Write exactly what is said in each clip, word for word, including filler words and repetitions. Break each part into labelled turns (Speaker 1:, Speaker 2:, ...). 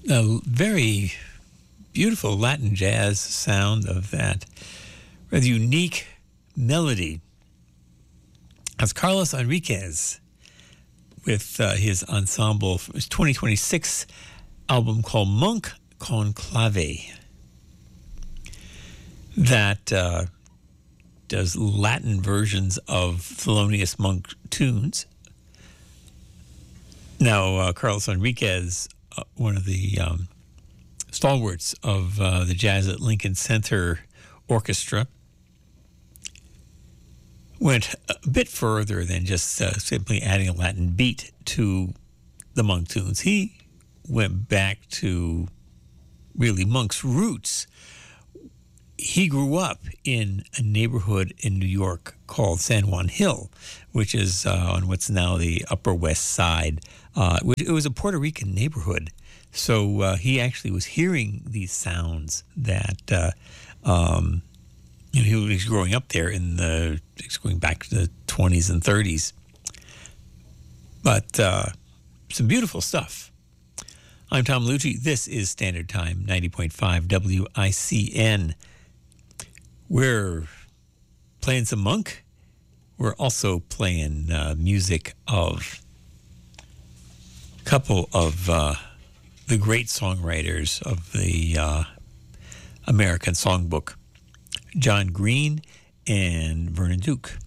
Speaker 1: A very beautiful Latin jazz sound of that rather unique melody. That's Carlos Enriquez with uh, his ensemble from his twenty twenty-six album called Monk Conclave that uh, does Latin versions of Thelonious Monk tunes. Now, uh, Carlos Enriquez, uh, one of the um, stalwarts of uh, the Jazz at Lincoln Center Orchestra, went a bit further than just uh, simply adding a Latin beat to the Monk tunes. He went back to really Monk's roots. He grew up in a neighborhood in New York called San Juan Hill, which is uh, on what's now the Upper West Side. Uh, it was a Puerto Rican neighborhood. So uh, he actually was hearing these sounds that uh, um, you know, he was growing up there in the, it's going back to the twenties and thirties. But uh, some beautiful stuff. I'm Tom Lucci. This is Standard Time, ninety point five W I C N. We're playing some Monk. We're also playing uh, music of a couple of uh, the great songwriters of the uh, American Songbook, John Green and Vernon Duke.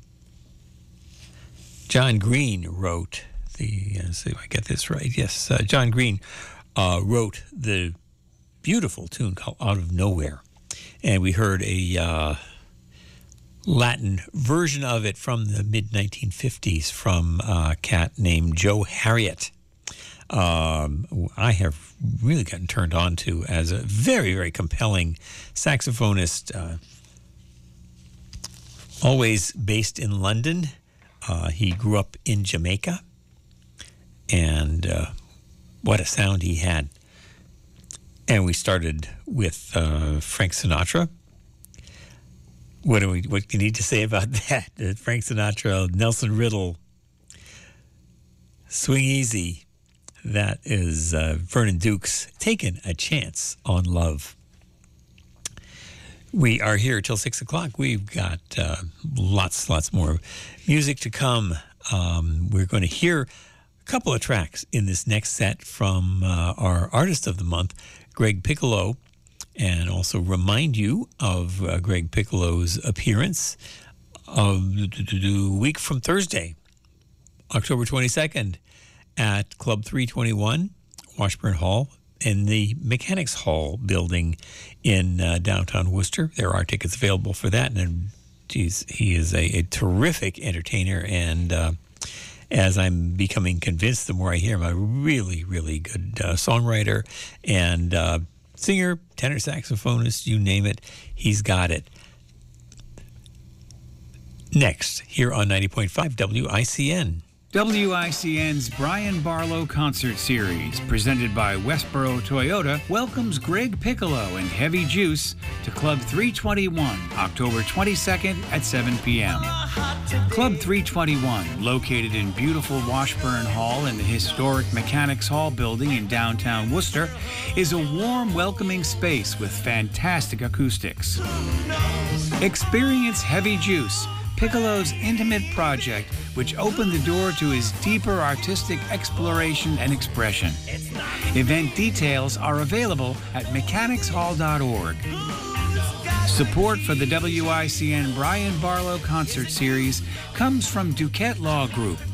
Speaker 1: John Green wrote the, let's see if I get this right, yes, uh, John Green uh, wrote the beautiful tune called Out of Nowhere. And we heard a uh, Latin version of it from the mid nineteen fifties from a cat named Joe Harriott. Um, I have really gotten turned on to as a very, very compelling saxophonist, uh, always based in London. Uh, he grew up in Jamaica, and uh, what a sound he had. And we started with uh, Frank Sinatra. What do we? What do you need to say about that? Uh, Frank Sinatra, Nelson Riddle, Swing Easy. That is uh, Vernon Duke's Taking a Chance on Love. We are here till six o'clock. We've got uh, lots, lots more music to come. Um, we're going to hear a couple of tracks in this next set from uh, our Artist of the Month, Greg Piccolo, and also remind you of uh, Greg Piccolo's appearance of the week from Thursday, October twenty-second, at Club three twenty-one, Washburn Hall, in the Mechanics Hall building in uh, downtown Worcester. There are tickets available for that, and geez, he is a, a terrific entertainer, and uh, as I'm becoming convinced the more I hear him, a really, really good uh, songwriter and uh, singer, tenor saxophonist, you name it, he's got it. Next, here on ninety point five W I C N.
Speaker 2: W I C N's Brian Barlow Concert Series, presented by Westboro Toyota, welcomes Greg Piccolo and Heavy Juice to Club three twenty-one, October twenty-second at seven p.m. Club three twenty-one, located in beautiful Washburn Hall in the historic Mechanics Hall building in downtown Worcester, is a warm, welcoming space with fantastic acoustics. Experience Heavy Juice, Piccolo's intimate project, which opened the door to his deeper artistic exploration and expression. Event details are available at mechanics hall dot org. Support for the W I C N Brian Barlow Concert Series comes from Duquette Law Group,